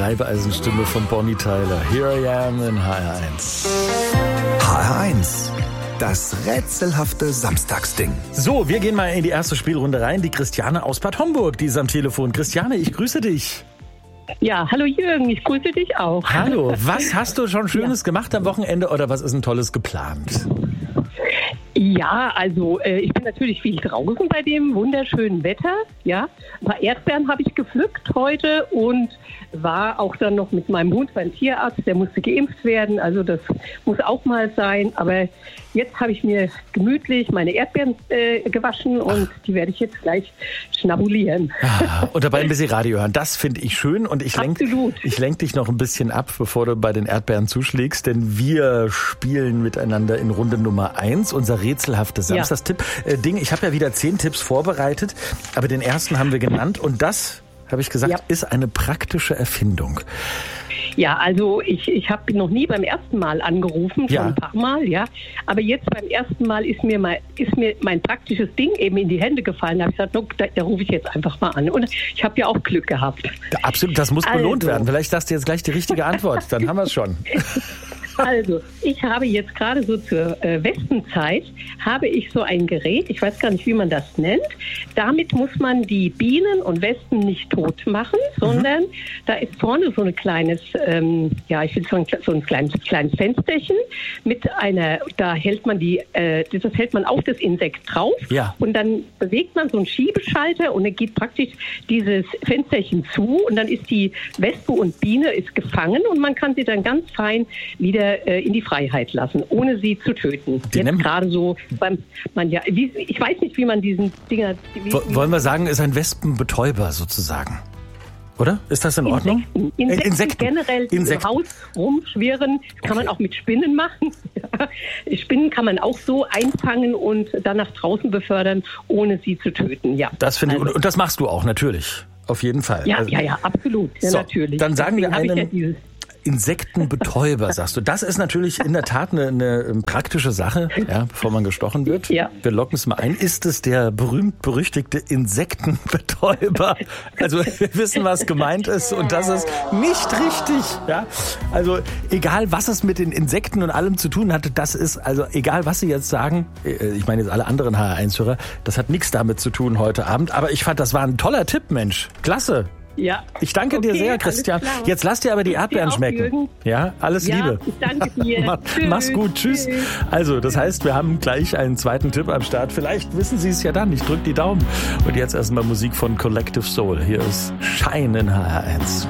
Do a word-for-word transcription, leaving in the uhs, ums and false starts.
Streifeisenstimme von Bonnie Tyler. Here I am in H R eins. H R eins. Das rätselhafte Samstagsding. So, wir gehen mal in die erste Spielrunde rein. Die Christiane aus Bad Homburg, die ist am Telefon. Christiane, ich grüße dich. Ja, hallo Jürgen, ich grüße dich auch. Hallo, was hast du schon Schönes ja. gemacht am Wochenende oder was ist ein Tolles geplant? Ja, also äh, ich bin natürlich viel draußen bei dem wunderschönen Wetter. Ja, ein paar Erdbeeren habe ich gepflückt heute und war auch dann noch mit meinem Hund beim Tierarzt. Der musste geimpft werden, also das muss auch mal sein. Aber jetzt habe ich mir gemütlich meine Erdbeeren äh, gewaschen und die werde ich jetzt gleich schnabulieren. Ah, und dabei ein bisschen Radio hören, das finde ich schön. Und ich lenke ich lenk dich noch ein bisschen ab, bevor du bei den Erdbeeren zuschlägst, denn wir spielen miteinander in Runde Nummer eins, unser rätselhaftes Samstagstipp-Ding. Ich habe ja wieder zehn Tipps vorbereitet, aber den ersten haben wir genannt und das, habe ich gesagt, ja. ist eine praktische Erfindung. Ja, also ich, ich habe noch nie beim ersten Mal angerufen, schon ja. ein paar Mal, ja. Aber jetzt beim ersten Mal ist mir mal ist mir mein praktisches Ding eben in die Hände gefallen. Da habe ich gesagt, no, da, da rufe ich jetzt einfach mal an. Und ich habe ja auch Glück gehabt. Absolut, das muss also. belohnt werden. Vielleicht sagst du jetzt gleich die richtige Antwort, dann haben wir es schon. Also, ich habe jetzt gerade so zur äh, Wespenzeit, habe ich so ein Gerät, ich weiß gar nicht, wie man das nennt. Damit muss man die Bienen und Wespen nicht tot machen, sondern mhm. da ist vorne so ein kleines, ähm, ja, ich will so ein, so ein kleines, kleines Fensterchen mit einer, da hält man die, äh, das hält man auf das Insekt drauf ja. und dann bewegt man so einen Schiebeschalter und dann geht praktisch dieses Fensterchen zu und dann ist die Wespe und Biene ist gefangen und man kann sie dann ganz fein wieder in die Freiheit lassen, ohne sie zu töten. Die Jetzt gerade so, beim, man ja, wie, ich weiß nicht, wie man diesen Dinger... Wie, Wollen wir sagen, ist ein Wespenbetäuber sozusagen? Oder? Ist das in Ordnung? Insekten, Insekten, Insekten. generell, die Insekten. im Haus rumschwirren, das kann okay. man auch mit Spinnen machen. Spinnen kann man auch so einfangen und dann nach draußen befördern, ohne sie zu töten. Ja. Das finde also. ich, und das machst du auch, natürlich. Auf jeden Fall. Ja, also, ja, ja, absolut. Ja, so, natürlich. Dann sagen Deswegen wir einen... Ja Insektenbetäuber, sagst du. Das ist natürlich in der Tat eine, eine praktische Sache, ja, bevor man gestochen wird. Ja. Wir locken es mal ein. Ist es der berühmt-berüchtigte Insektenbetäuber? Also wir wissen, was gemeint ist und das ist nicht richtig. Ja? Also egal, was es mit den Insekten und allem zu tun hatte, das ist, also egal, was Sie jetzt sagen, ich meine jetzt alle anderen H R eins-Hörer, das hat nichts damit zu tun heute Abend. Aber ich fand, das war ein toller Tipp, Mensch. Klasse. Ja. Ich danke okay, dir sehr, Christian. Jetzt lass dir aber die Erdbeeren schmecken. Jürgen. Ja, alles ja, Liebe. Ich danke dir. Mach, mach's gut. Tschüss. Tschüss. Also, das heißt, wir haben gleich einen zweiten Tipp am Start. Vielleicht wissen Sie es ja dann. Ich drücke die Daumen. Und jetzt erstmal Musik von Collective Soul. Hier ist Shine in H R eins.